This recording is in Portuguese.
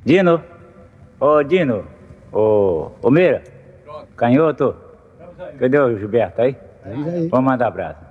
Dino? Ô, Dino. Ô, Meira. Canhoto. Cadê o Gilberto aí? Vamos aí. Vamos mandar abraço.